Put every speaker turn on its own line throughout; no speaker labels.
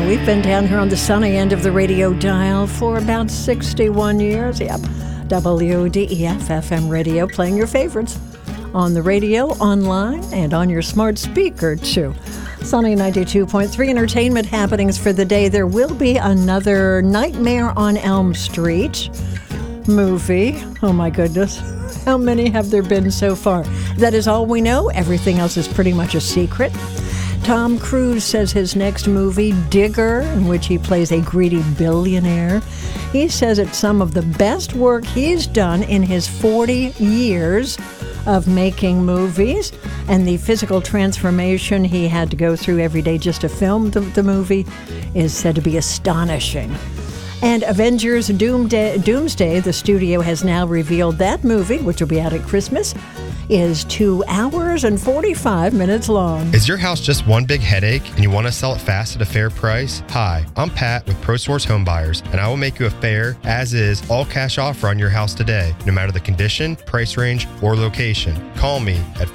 we've been down here on the sunny end of the radio dial for about 61 years. Yep. WDEF FM radio, playing your favorites on the radio, online, and on your smart speaker, too. Sunny 92.3 entertainment happenings for the day. There will be another Nightmare on Elm Street movie. Oh, my goodness. How many have there been so far? That is all we know. Everything else is pretty much a secret. Tom Cruise says his next movie, Digger, in which he plays a greedy billionaire, he says it's some of the best work he's done in his 40 years of making movies, and the physical transformation he had to go through every day just to film the movie is said to be astonishing. And Avengers Doomsday, the studio has now revealed that movie, which will be out at Christmas, is 2 hours and 45 minutes long.
Is your house just one big headache and you want to sell it fast at a fair price? Hi, I'm Pat with ProSource Home Buyers, and I will make you a fair, as-is, all-cash offer on your house today, no matter the condition, price range, or location. Call me at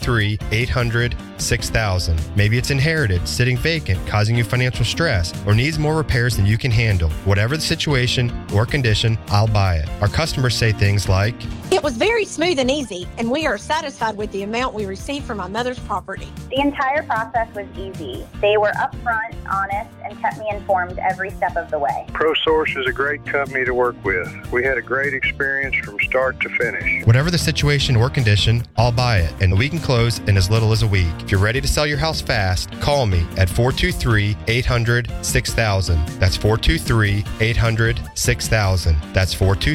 423-800-6000. Maybe it's inherited, sitting vacant, causing you financial stress, or needs more repairs than you can handle. Whatever the situation or condition, I'll buy it. Our customers say things like,
"It was very smooth and easy, and we are satisfied with the amount we received from my mother's property."
The entire process was easy. They were upfront, honest, and kept me informed every step of the way.
ProSource is a great company to work with. We had a great experience from start to finish.
whatever the situation or condition, I'll buy it, and we can close in as little as a week. If you're ready to sell your house fast, call me at 423-800-6000. That's 423-800-6000. That's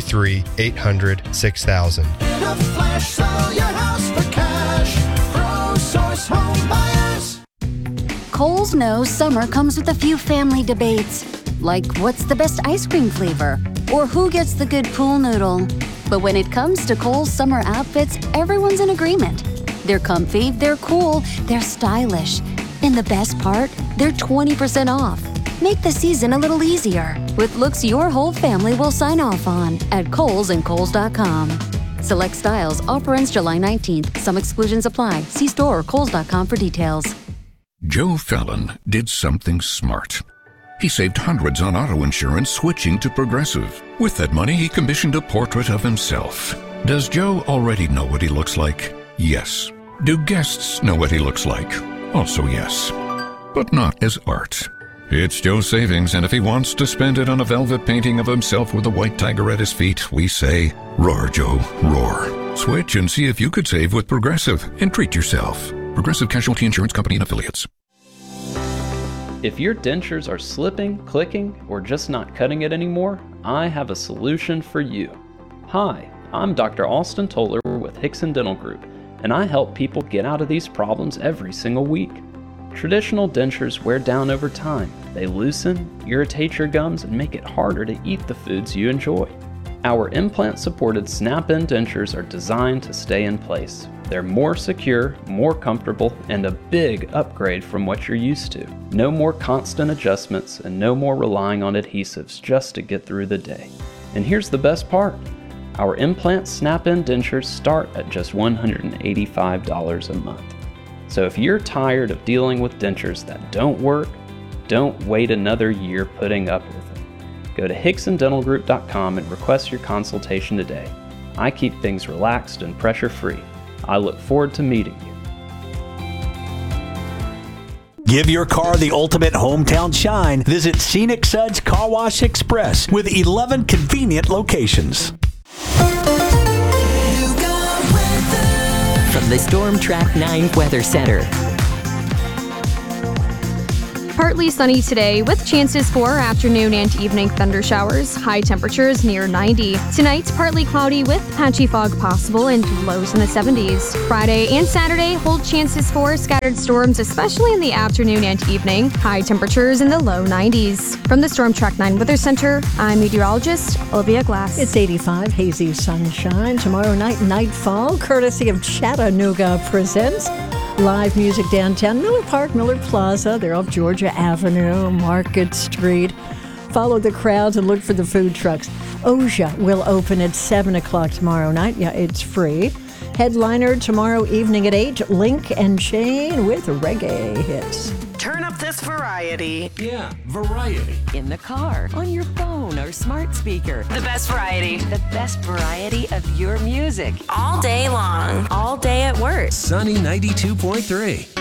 423-800-6000.
In a flash, sell your house for cash. ProSource Home Buyers.
Kohl's knows summer comes with a few family debates, like what's the best ice cream flavor, or who gets the good pool noodle. But when it comes to Kohl's summer outfits, everyone's in agreement. They're comfy, they're cool, they're stylish. And the best part, they're 20% off. Make the season a little easier with looks your whole family will sign off on at Kohl's and Kohls.com. Select styles. Offer ends July 19th. Some exclusions apply. See store or Kohls.com for details.
Joe Fallon did something smart. He saved hundreds on auto insurance switching to Progressive. With that money, he commissioned a portrait of himself. Does Joe already know what he looks like? Yes. Do guests know what he looks like? Also yes. But not as art. It's Joe's savings, and if he wants to spend it on a velvet painting of himself with a white tiger at his feet, we say, roar, Joe, roar. Switch and see if you could save with Progressive and treat yourself. Progressive Casualty Insurance Company and Affiliates.
If your dentures are slipping, clicking, or just not cutting it anymore, I have a solution for you. Hi, I'm Dr. Austin Toller with Hickson Dental Group, and I help people get out of these problems every single week. Traditional dentures wear down over time. They loosen, irritate your gums, and make it harder to eat the foods you enjoy. Our implant-supported snap-in dentures are designed to stay in place. They're more secure, more comfortable, and a big upgrade from what you're used to. No more constant adjustments and no more relying on adhesives just to get through the day. And here's the best part. Our implant snap-in dentures start at just $185 a month. So if you're tired of dealing with dentures that don't work, don't wait another year putting up with them. Go to HicksonDentalGroup.com and request your consultation today. I keep things relaxed and pressure-free. I look forward to meeting you.
Give your car the ultimate hometown shine. Visit Scenic Suds Car Wash Express with 11 convenient locations.
From the Storm Track 9 Weather Center.
Partly sunny today with chances for afternoon and evening thunder showers. High temperatures near 90. Tonight, partly cloudy with patchy fog possible and lows in the 70s. Friday and Saturday hold chances for scattered storms, especially in the afternoon and evening. High temperatures in the low 90s. From the Storm Track 9 Weather Center, I'm meteorologist Olivia Glass.
It's 85, hazy sunshine. Tomorrow night, nightfall, courtesy of Chattanooga Presents. Live music downtown, Miller Park, Miller Plaza. They're off Georgia Avenue, Market Street. Follow the crowds and look for the food trucks. Oja will open at 7 o'clock tomorrow night. Yeah, it's free. Headliner tomorrow evening at 8, Link and Shane with reggae hits.
Turn up this variety. variety.
Yeah, variety.
In the car, on your phone or smart speaker.
The best variety.
The best variety of your music.
All day long. All day at work.
Sunny 92.3.